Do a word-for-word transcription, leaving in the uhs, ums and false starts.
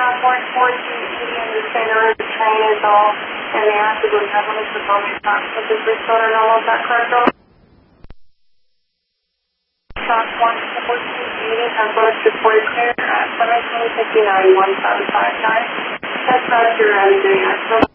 South one fourteen eighty in the center of the train is all, and they actively have limits of volume stock, which is restored or normal, is that correct? South one fourteen eighty has limits reported clear at seventeen fifty-nine one seven five nine. That's not your end day,